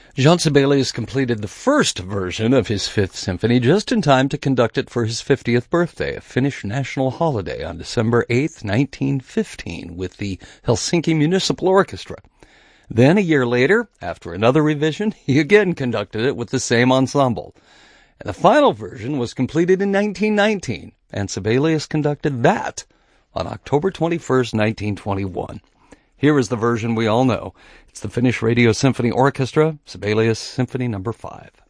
Jean Sibelius completed the first version of his Fifth Symphony just in time to conduct it for his 50th birthday, a Finnish national holiday, on December 8, 1915, with the Helsinki Municipal Orchestra. Then, a year later, after another revision, he again conducted it with the same ensemble. And the final version was completed in 1919, and Sibelius conducted that on October 21st, 1921. Here is the version we all know. It's the Finnish Radio Symphony Orchestra, Sibelius Symphony No. 5.